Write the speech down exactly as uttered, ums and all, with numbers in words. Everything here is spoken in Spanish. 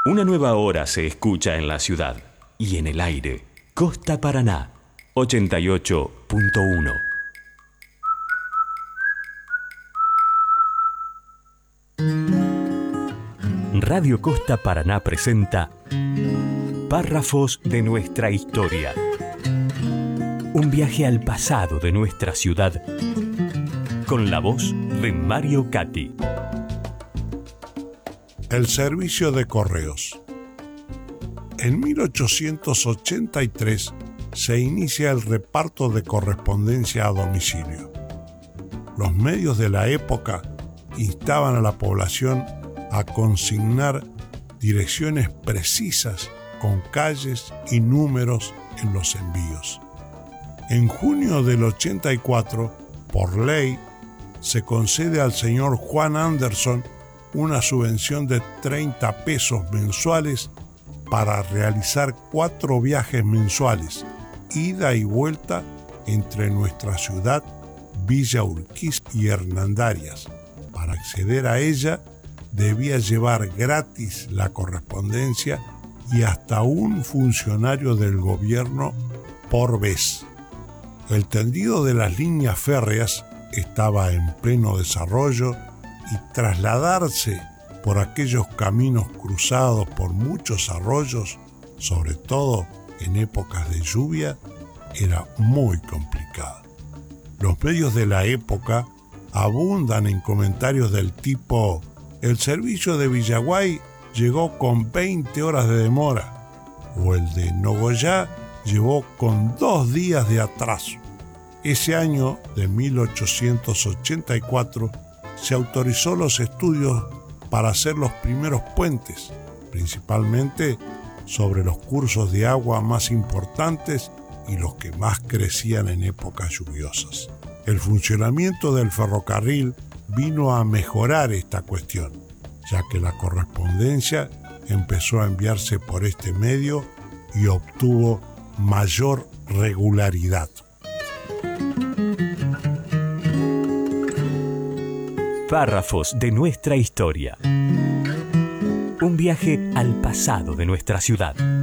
Una nueva hora se escucha en la ciudad y en el aire. Costa Paraná, ochenta y ocho punto uno. Radio Costa Paraná presenta Párrafos de nuestra historia. Un viaje al pasado de nuestra ciudad con la voz de Mario Catti. El servicio de correos. En mil ochocientos ochenta y tres se inicia el reparto de correspondencia a domicilio. Los medios de la época instaban a la población a consignar direcciones precisas con calles y números en los envíos. En junio del ochenta y cuatro, por ley, se concede al señor Juan Anderson una subvención de treinta pesos mensuales para realizar cuatro viajes mensuales, ida y vuelta entre nuestra ciudad, Villa Urquiza y Hernandarias. Para acceder a ella, debía llevar gratis la correspondencia y hasta un funcionario del gobierno por vez. El tendido de las líneas férreas estaba en pleno desarrollo y trasladarse por aquellos caminos cruzados por muchos arroyos, sobre todo en épocas de lluvia, era muy complicado. Los medios de la época abundan en comentarios del tipo: el servicio de Villaguay llegó con veinte horas de demora, o el de Nogoyá llegó con dos días de atraso. Ese año de mil ochocientos ochenta y cuatro se autorizó los estudios para hacer los primeros puentes, principalmente sobre los cursos de agua más importantes y los que más crecían en épocas lluviosas. El funcionamiento del ferrocarril vino a mejorar esta cuestión, ya que la correspondencia empezó a enviarse por este medio y obtuvo mayor regularidad. Párrafos de nuestra historia. Un viaje al pasado de nuestra ciudad.